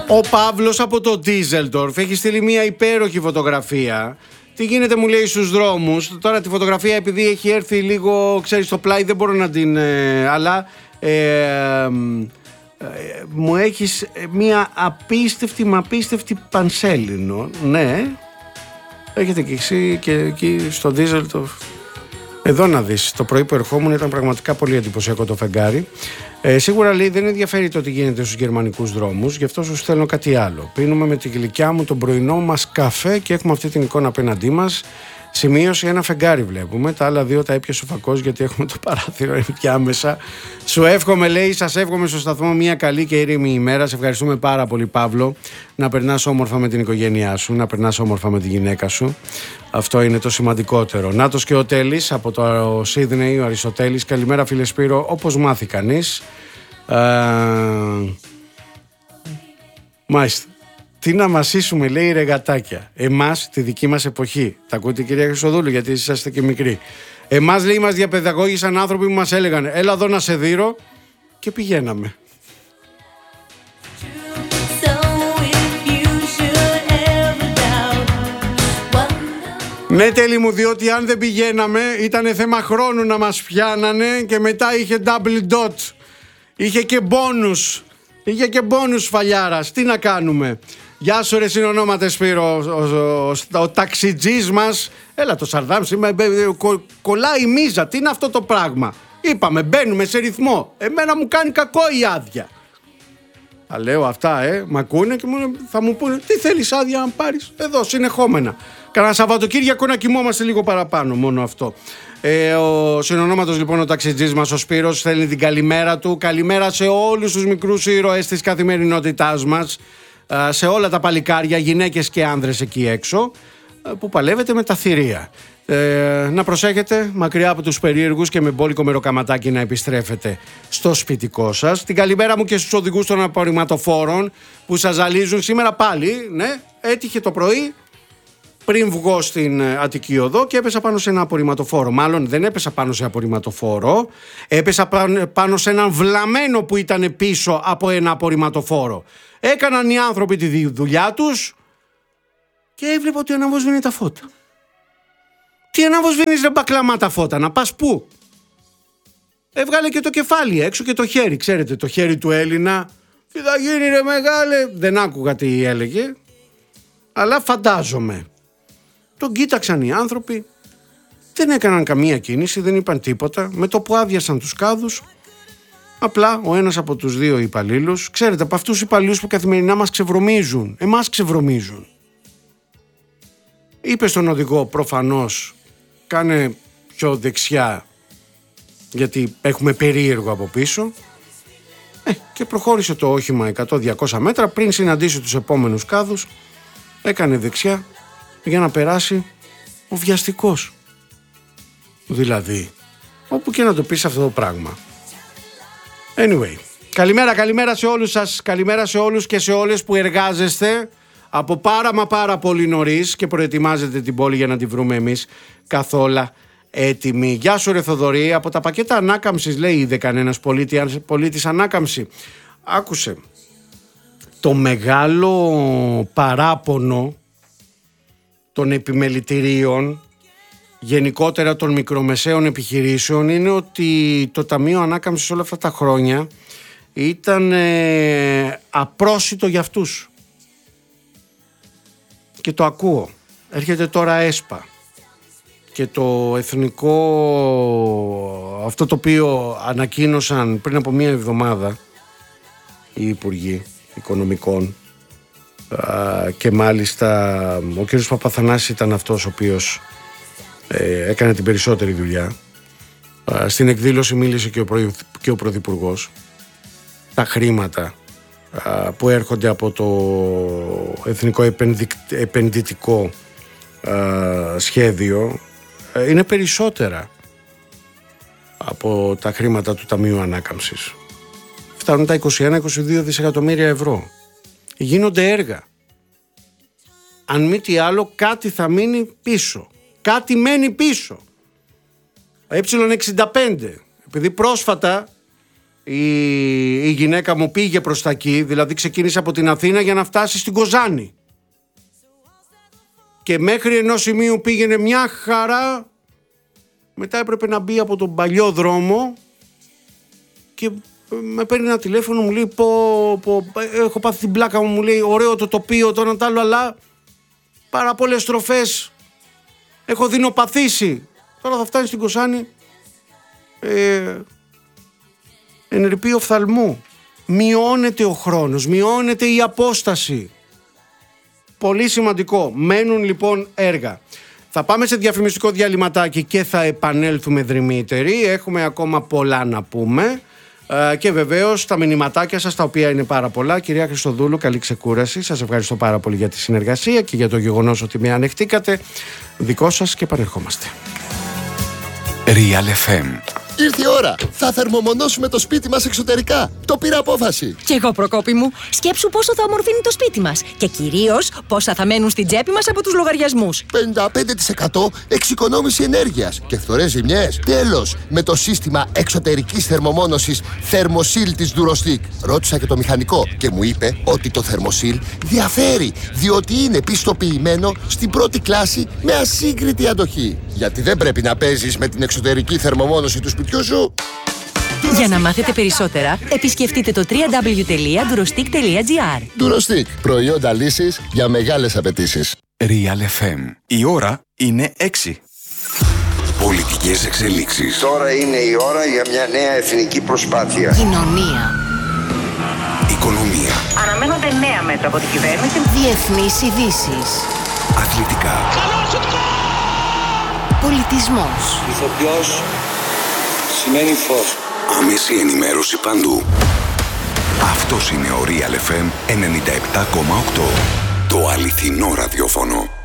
Ο Παύλος από το Ντίζελντορφ έχει στείλει μια υπέροχη φωτογραφία. Τι γίνεται, μου λέει, στους δρόμους. Τώρα τη φωτογραφία, επειδή έχει έρθει λίγο, ξέρεις, στο πλάι, δεν μπορώ να την... αλλά μου έχεις μια απίστευτη πανσέλινο. Ναι, έχετε και εσύ και εκεί στο Ντίζελντορφ. Εδώ να δεις, το πρωί που ερχόμουν ήταν πραγματικά πολύ εντυπωσιακό το φεγγάρι. Σίγουρα, λέει, δεν ενδιαφέρει το τι γίνεται στους γερμανικούς δρόμους, γι' αυτό σου στέλνω κάτι άλλο. Πίνουμε με τη γλυκιά μου τον πρωινό μας καφέ και έχουμε αυτή την εικόνα απέναντί μας. Σημείωση, ένα φεγγάρι βλέπουμε. Τα άλλα δύο τα έπιασε ο φακός, γιατί έχουμε το παράθυρο εκεί άμεσα. Σου εύχομαι, λέει, σας εύχομαι στο σταθμό μια καλή και ήρεμη ημέρα. Σε ευχαριστούμε πάρα πολύ, Παύλο. Να περνάς όμορφα με την οικογένειά σου, να περνάς όμορφα με τη γυναίκα σου. Αυτό είναι το σημαντικότερο. Νάτος και ο Τέλης από το Σίδνεϊ, ο Αριστοτέλης. Καλημέρα, φίλε Σπύρο. Όπως μάθει κανείς. Μάλιστα. Τι να μασίσουμε, λέει, ρεγατάκια. Εμάς, τη δική μας εποχή. Τα ακούτε, κυρία Χρυσοδούλου, γιατί είσαστε και μικροί. Εμάς, λέει, μας διαπαιδαγώγησαν άνθρωποι που μας έλεγαν έλα εδώ να σε δείρω, και πηγαίναμε. Ναι, Τέλη μου, διότι αν δεν πηγαίναμε ήταν θέμα χρόνου να μας πιάνανε και μετά είχε double dot. Είχε και μπόνους. Είχε και μπόνους φαλιάρας. Τι να κάνουμε. Γεια σου, ρε συνονόματε Σπύρο. Ο ταξιτζής μας. Έλα το Σαρδάμ σήμερα. Κολλάει η μίζα. Τι είναι αυτό το πράγμα. Είπαμε, μπαίνουμε σε ρυθμό. Εμένα μου κάνει κακό η άδεια. Τα λέω αυτά, μ' ακούνε και θα μου πούνε τι θέλεις άδεια να πάρεις. Εδώ, συνεχόμενα. Κανένα Σαββατοκύριακο να κοιμόμαστε λίγο παραπάνω, μόνο αυτό. Ο συνονόματος, λοιπόν, ο ταξιτζής μας, ο Σπύρος, θέλει την καλημέρα του. Καλημέρα σε όλους τους μικρούς ήρωες της καθημερινότητάς μας, σε όλα τα παλικάρια, γυναίκες και άνδρες εκεί έξω, που παλεύετε με τα θηρία. Να προσέχετε, μακριά από τους περίεργους και με μπόλικο μεροκαματάκι να επιστρέφετε στο σπιτικό σας. Την καλημέρα μου και στους οδηγούς των απορριμματοφόρων που σας ζαλίζουν σήμερα πάλι. Ναι, έτυχε το πρωί πριν βγω στην Αττική Οδό και έπεσα πάνω σε ένα απορριμματοφόρο. Μάλλον δεν έπεσα πάνω σε απορριμματοφόρο, έπεσα πάνω σε έναν βλαμμένο που ήταν πίσω από ένα απορριμματοφόρο. Έκαναν οι άνθρωποι τη δουλειά τους και έβλεπα ότι αναβοσβήνει τα φώτα. Τι αναβοσβήνεις, ρε μπακλαμά, τα φώτα, να πας πού? Έβγαλε και το κεφάλι έξω και το χέρι, ξέρετε, το χέρι του Έλληνα. Τι θα γίνει, ρε μεγάλε? Δεν άκουγα τι έλεγε, αλλά φαντάζομαι. Τον κοίταξαν οι άνθρωποι, δεν έκαναν καμία κίνηση, δεν είπαν τίποτα. Με το που άδειασαν τους κάδους, απλά ο ένας από τους δύο υπαλλήλους, ξέρετε, από αυτούς τους υπαλλήλους που καθημερινά μας ξεβρωμίζουν, εμάς ξεβρωμίζουν, είπε στον οδηγό, προφανώς, κάνε πιο δεξιά γιατί έχουμε περίεργο από πίσω, και προχώρησε το όχημα 100-200 μέτρα. Πριν συναντήσει τους επόμενους κάδους, έκανε δεξιά για να περάσει ο βιαστικός. Δηλαδή, όπου και να το πεις αυτό το πράγμα. Anyway, καλημέρα σε όλους σας, καλημέρα σε όλους και σε όλες που εργάζεστε από πάρα πολύ νωρίς και προετοιμάζετε την πόλη για να τη βρούμε εμείς καθόλου έτοιμη. Γεια σου, ρε Θοδωρή. Από τα πακέτα ανάκαμψης, λέει, είδε κανένας πολίτης ανάκαμψη? Άκουσε, το μεγάλο παράπονο των επιμελητηρίων, γενικότερα των μικρομεσαίων επιχειρήσεων, είναι ότι το Ταμείο Ανάκαμψης όλα αυτά τα χρόνια ήταν απρόσιτο για αυτούς. Και το ακούω. Έρχεται τώρα ΕΣΠΑ και το εθνικό, αυτό το οποίο ανακοίνωσαν πριν από μία εβδομάδα οι Υπουργοί Οικονομικών, και μάλιστα ο κ. Παπαθανάσης ήταν αυτός ο οποίος έκανε την περισσότερη δουλειά. Στην εκδήλωση μίλησε και ο Πρωθυπουργός. Τα χρήματα που έρχονται από το Εθνικό Επενδυτικό Σχέδιο είναι περισσότερα από τα χρήματα του Ταμείου Ανάκαμψης. Φτάνουν τα 21-22 δισεκατομμύρια ευρώ. Γίνονται έργα. Αν μη τι άλλο, κάτι θα μείνει πίσω. Κάτι μένει πίσω. Ε65, επειδή πρόσφατα η γυναίκα μου πήγε προς τα εκεί, δηλαδή ξεκίνησε από την Αθήνα για να φτάσει στην Κοζάνη. Και μέχρι ενός σημείου πήγαινε μια χαρά, μετά έπρεπε να μπει από τον παλιό δρόμο και με παίρνει ένα τηλέφωνο, μου λέει έχω πάθει την πλάκα μου λέει ωραίο το τοπίο, το ένα τ' άλλο, αλλά πάρα πολλές στροφές, έχω δεινοπαθήσει. Τώρα θα φτάνει στην Κοζάνη ενερπεί οφθαλμού. Μειώνεται ο χρόνος, μειώνεται η απόσταση. Πολύ σημαντικό. Μένουν λοιπόν έργα. Θα πάμε σε διαφημιστικό διαλυματάκι και θα επανέλθουμε δρυμύτεροι. Έχουμε ακόμα πολλά να πούμε. Και βεβαίως τα μηνυματάκια σας, τα οποία είναι πάρα πολλά. Κυρία Χριστοδούλου, καλή ξεκούραση. Σας ευχαριστώ πάρα πολύ για τη συνεργασία και για το γεγονός ότι με ανεχτήκατε. Δικό σας και επανερχόμαστε. Real FM. Ήρθε η ώρα! Θα θερμομονώσουμε το σπίτι μας εξωτερικά. Το πήρα απόφαση. Κι εγώ, Προκόπη μου. Σκέψου πόσο θα ομορφύνει το σπίτι μας. Και κυρίως πόσα θα μένουν στην τσέπη μας από τους λογαριασμούς. 55% εξοικονόμηση ενέργειας και φθορές ζημιές. Τέλος! Με το σύστημα εξωτερικής θερμομόνωσης Thermosil της Durostic. Ρώτησα και το μηχανικό και μου είπε ότι το Thermosil διαφέρει, διότι είναι πιστοποιημένο στην πρώτη κλάση με ασύγκριτη αντοχή. Γιατί δεν πρέπει να παίζεις με την εξωτερική θερμομόνωση του σπιτιού σου. Για να μάθετε περισσότερα, επισκεφτείτε το www.durostic.gr. Durostic. Προϊόντα λύσης για μεγάλες απαιτήσεις. Real FM. Η ώρα είναι 6. Πολιτικές εξελίξεις. Τώρα είναι η ώρα για μια νέα εθνική προσπάθεια. Κοινωνία. Οικονομία. Αναμένονται νέα μέτρα από την κυβέρνηση. Διεθνείς ειδήσεις. Αθλητικά. Πολιτισμός. Ηθοποιός σημαίνει φως. Άμεση ενημέρωση παντού. Αυτός είναι ο Real FM 97,8. Το αληθινό ραδιόφωνο.